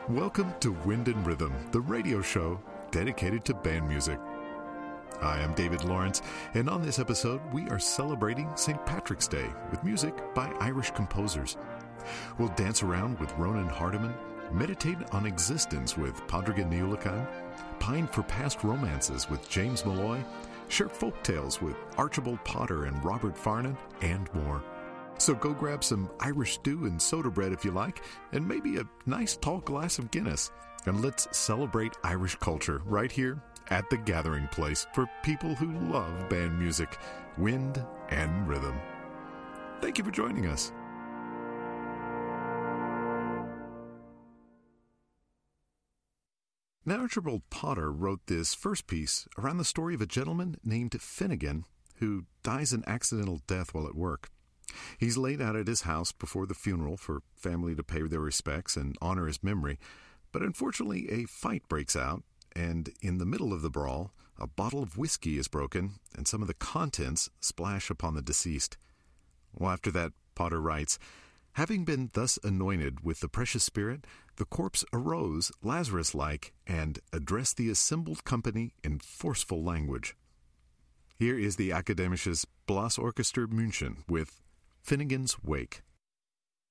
Welcome to Wind and Rhythm, the radio show dedicated to band music. I am David Lawrence, and on this episode, we are celebrating St. Patrick's Day with music by Irish composers. We'll dance around with Ronan Hardiman, meditate on existence with Padraig Ní Uallacháin, pine for past romances with James Molloy, share folk tales with Archibald Potter and Robert Farnon, and more. So go grab some Irish stew and soda bread if you like, and maybe a nice tall glass of Guinness. And let's celebrate Irish culture right here at the gathering place for people who love band music, wind and rhythm. Thank you for joining us. Now, Archibald Potter wrote this first piece around the story of a gentleman named Finnegan who dies an accidental death while at work. He's laid out at his house before the funeral for family to pay their respects and honor his memory, but unfortunately a fight breaks out, and in the middle of the brawl, a bottle of whiskey is broken and some of the contents splash upon the deceased. Well, after that, Potter writes, "Having been thus anointed with the precious spirit, the corpse arose Lazarus-like and addressed the assembled company in forceful language." Here is the Akademisches Blasorchester München with Finnegan's Wake.